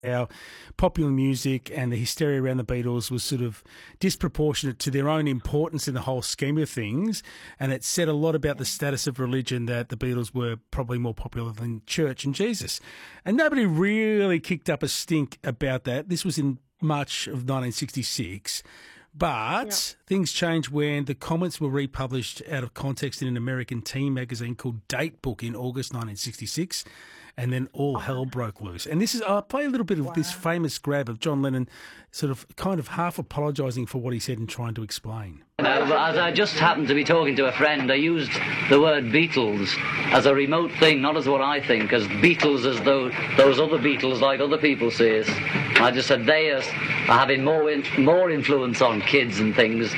how popular music and the hysteria around the Beatles was sort of disproportionate to their own importance in the whole scheme of things. And it said a lot about the status of religion, that the Beatles were probably more popular than church and Jesus. And nobody really kicked up a stink about that. This was in March of 1966. But things changed when the comments were republished out of context in an American teen magazine called Date Book in August 1966. And then all hell broke loose. And this is, I'll play a little bit of this famous grab of John Lennon sort of kind of half apologising for what he said and trying to explain. As I just happened to be talking to a friend, I used the word Beatles as a remote thing, not as what I think, as Beatles as though those other Beatles like other people say it. I just said they are having more influence on kids and things